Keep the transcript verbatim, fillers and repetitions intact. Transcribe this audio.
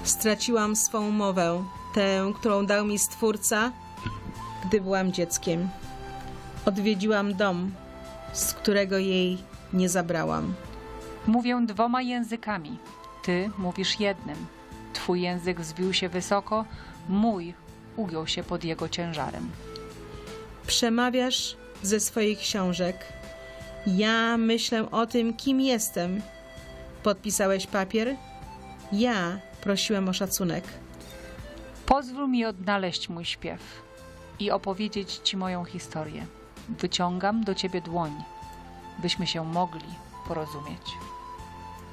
Straciłam swą mowę, tę, którą dał mi Stwórca, gdy byłam dzieckiem. Odwiedziłam dom, z którego jej nie zabrałam. Mówię dwoma językami. Ty mówisz jednym. Twój język wzbił się wysoko, mój ugiął się pod jego ciężarem. Przemawiasz ze swoich książek. Ja myślę o tym, kim jestem. Podpisałeś papier? Ja prosiłem o szacunek. Pozwól mi odnaleźć mój śpiew i opowiedzieć ci moją historię. Wyciągam do ciebie dłoń, byśmy się mogli porozumieć.